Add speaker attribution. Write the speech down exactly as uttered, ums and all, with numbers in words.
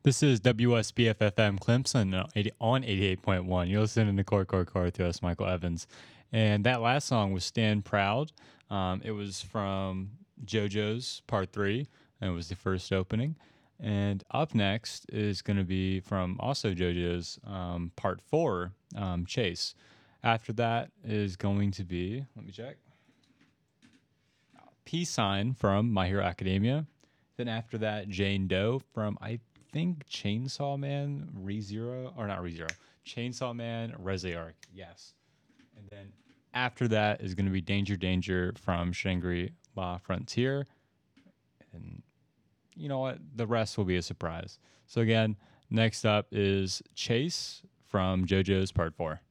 Speaker 1: This is W S B F F M Clemson uh, eighty on eighty-eight point one. You're listening to Core Core Core with us, Michael Evans. And that last song was Stand Proud. Um, it was from JoJo's Part three, and it was the first opening. And up next is going to be from also JoJo's um, Part four, um, Chase. After that is going to be, let me check, Peace Sign from My Hero Academia. Then after that, Jane Doe from, I think, Chainsaw Man ReZero, or not ReZero, Chainsaw Man Reziarch, yes. And then after that is going to be Danger Danger from Shangri-La Frontier. And you know what? The rest will be a surprise. So again, next up is Chase from JoJo's Part four.